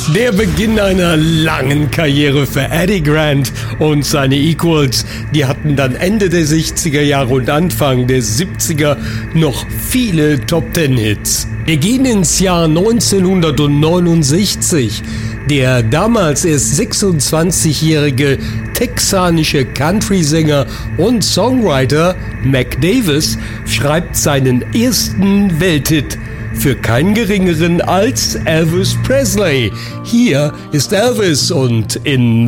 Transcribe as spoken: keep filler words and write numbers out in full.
Der Beginn einer langen Karriere für Eddie Grant und seine Equals. Die hatten dann Ende der sechziger Jahre und Anfang der siebziger noch viele Top-Ten-Hits. Wir gehen ins Jahr neunzehnhundertneunundsechzig. Der damals erst sechsundzwanzigjährige texanische Country-Sänger und Songwriter Mac Davis schreibt seinen ersten Welthit für keinen geringeren als Elvis Presley. Hier ist Elvis und in